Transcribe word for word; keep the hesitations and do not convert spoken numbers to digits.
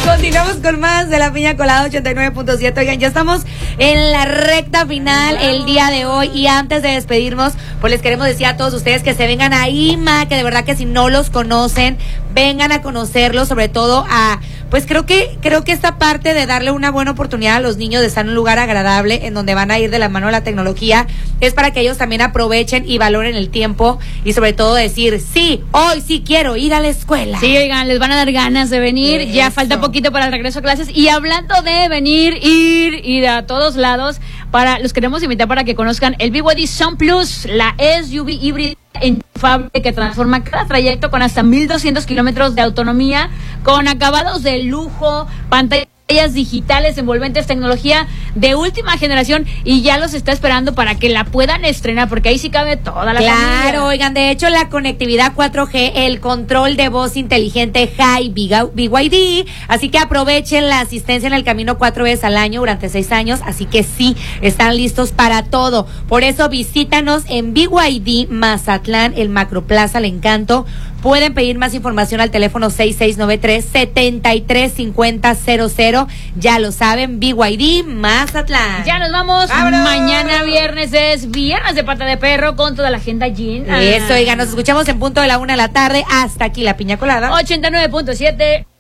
Continuamos con más de la Piña Colada ochenta y nueve punto siete. Oigan, ya estamos en la recta final el día de hoy. Y antes de despedirnos, pues les queremos decir a todos ustedes que se vengan a I M A, que de verdad que si no los conocen, vengan a conocerlos, sobre todo a... Pues creo que creo que esta parte de darle una buena oportunidad a los niños de estar en un lugar agradable, en donde van a ir de la mano de la tecnología, es para que ellos también aprovechen y valoren el tiempo y sobre todo decir, sí, hoy sí quiero ir a la escuela. Sí, oigan, les van a dar ganas de venir, Eso. Ya falta poquito para el regreso a clases. Y hablando de venir, ir, ir a todos lados, para los queremos invitar para que conozcan el B Y D Sun Plus, la S U V híbrida enchufable que transforma cada trayecto con hasta mil doscientos kilómetros de autonomía, con acabados de lujo, pantallas digitales, envolventes, tecnología de última generación, y ya los está esperando para que la puedan estrenar, porque ahí sí cabe toda la Claro, familia. oigan, de hecho la conectividad cuatro G, el control de voz inteligente Hi B Y D, así que aprovechen la asistencia en el camino cuatro veces al año durante seis años, así que sí, están listos para todo. Por eso visítanos en B Y D Mazatlán, el Macroplaza El Encanto. Pueden pedir más información al teléfono seis seis nueve tres, siete tres cinco cero cero. Ya lo saben, B Y D Mazatlán. Ya nos vamos. ¡Vámonos! Mañana viernes es viernes de Pata de Perro con toda la agenda llena. Eso, oigan, nos escuchamos en punto de la una de la tarde. Hasta aquí la Piña Colada ochenta y nueve punto siete.